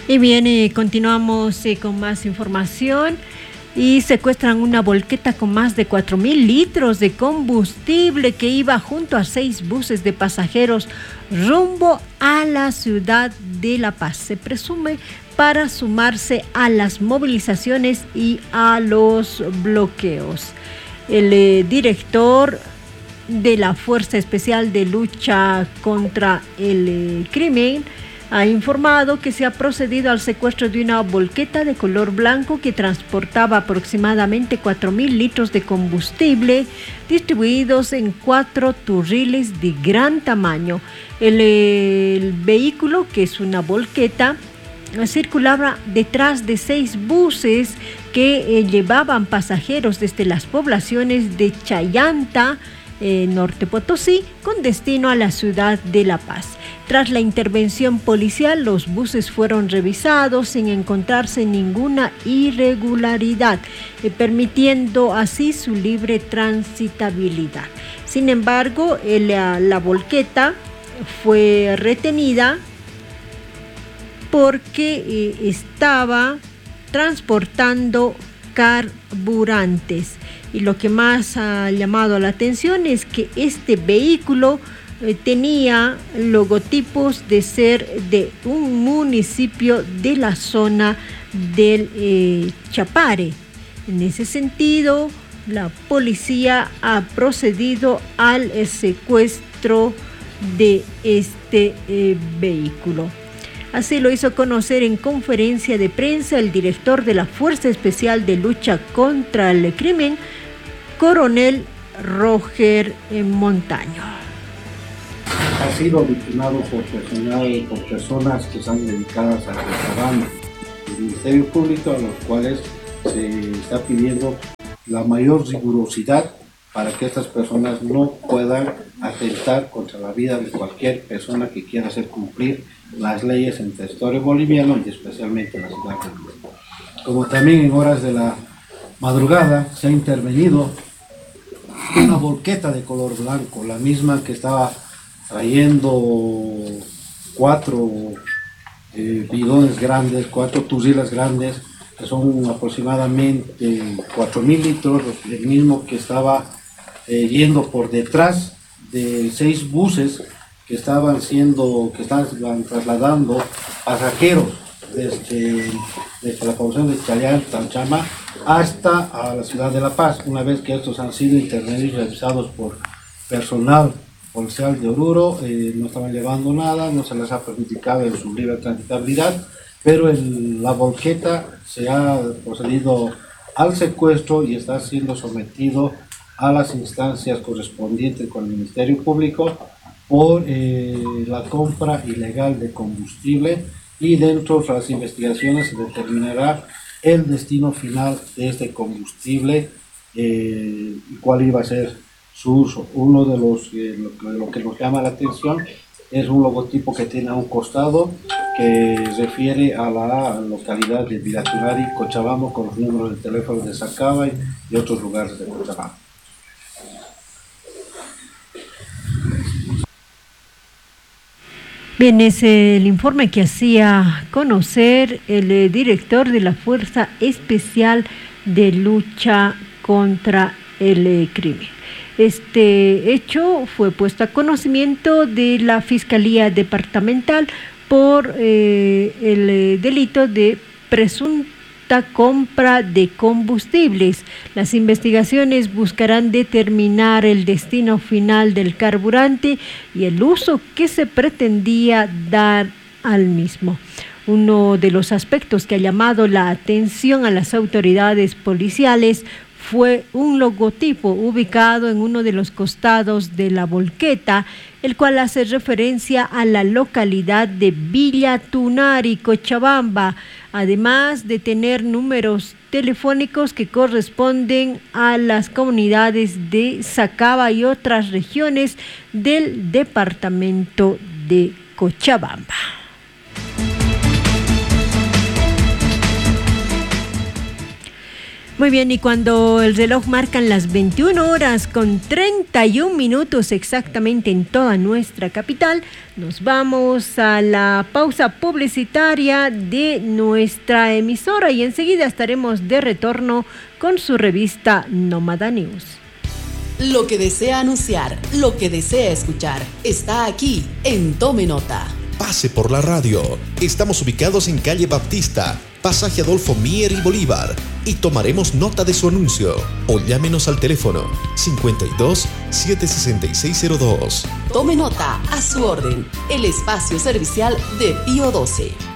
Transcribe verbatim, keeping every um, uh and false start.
Y bien, eh, continuamos eh, con más información. Y secuestran una volqueta con más de cuatro mil litros de combustible que iba junto a seis buses de pasajeros rumbo a la ciudad de La Paz. Se presume para sumarse a las movilizaciones y a los bloqueos. El eh, director de la Fuerza Especial de Lucha contra el eh, Crimen ha informado que se ha procedido al secuestro de una volqueta de color blanco que transportaba aproximadamente cuatro mil litros de combustible distribuidos en cuatro turriles de gran tamaño. El, el vehículo, que es una volqueta, circulaba detrás de seis buses que eh, llevaban pasajeros desde las poblaciones de Chayanta, eh, Norte Potosí, con destino a la ciudad de La Paz. Tras la intervención policial, los buses fueron revisados sin encontrarse ninguna irregularidad, eh, permitiendo así su libre transitabilidad. Sin embargo, el, la, la volqueta fue retenida porque eh, estaba transportando carburantes. Y lo que más ha llamado la atención es que este vehículo eh, tenía logotipos de ser de un municipio de la zona del eh, Chapare. En ese sentido, la policía ha procedido al eh, secuestro de este eh, vehículo. Así lo hizo conocer en conferencia de prensa el director de la Fuerza Especial de Lucha contra el Crimen, coronel Roger Montaño. Ha sido victimado por, personal, por personas que están dedicadas a contrabando del Ministerio Público, a los cuales se está pidiendo la mayor rigurosidad para que estas personas no puedan atentar contra la vida de cualquier persona que quiera hacer cumplir las leyes en territorio boliviano y especialmente en la ciudad de Bolivia. Como también en horas de la madrugada se ha intervenido una volqueta de color blanco, la misma que estaba trayendo cuatro eh, bidones grandes, cuatro turriles grandes, que son aproximadamente cuatro mil litros, el mismo que estaba eh, yendo por detrás de seis buses que estaban siendo, que estaban trasladando pasajeros desde, desde la población de Chayán, Tanchama, hasta a la ciudad de La Paz. Una vez que estos han sido intervenidos y revisados por personal policial de Oruro, eh, no estaban llevando nada, no se les ha permitido en su libre transitabilidad, pero el, la volqueta se ha procedido al secuestro y está siendo sometido a las instancias correspondientes con el Ministerio Público por eh, la compra ilegal de combustible, y dentro de las investigaciones se determinará el destino final de este combustible eh, y cuál iba a ser su uso. Uno de los eh, lo, lo que nos llama la atención es un logotipo que tiene a un costado que refiere a la localidad de Viratunari, Cochabamba, con los números de teléfono de Sacaba y, y otros lugares de Cochabamba. Bien, es el informe que hacía conocer el eh, director de la Fuerza Especial de Lucha contra el eh, Crimen. Este hecho fue puesto a conocimiento de la Fiscalía Departamental por eh, el eh, delito de presunta compra de combustibles. Las investigaciones buscarán determinar el destino final del carburante y el uso que se pretendía dar al mismo. Uno de los aspectos que ha llamado la atención a las autoridades policiales fue un logotipo ubicado en uno de los costados de la volqueta, el cual hace referencia a la localidad de Viratunari, Cochabamba, además de tener números telefónicos que corresponden a las comunidades de Sacaba y otras regiones del departamento de Cochabamba. Muy bien, y cuando el reloj marcan las veintiuna horas con treinta y un minutos exactamente en toda nuestra capital, nos vamos a la pausa publicitaria de nuestra emisora y enseguida estaremos de retorno con su revista Nómada News. Lo que desea anunciar, lo que desea escuchar, está aquí en Tome Nota. Pase por la radio. Estamos ubicados en calle Baptista, pasaje Adolfo Mier y Bolívar, y tomaremos nota de su anuncio. O llámenos al teléfono cincuenta y dos, setecientos sesenta y seis cero dos. Tome Nota, a su orden, el espacio servicial de Pío doce.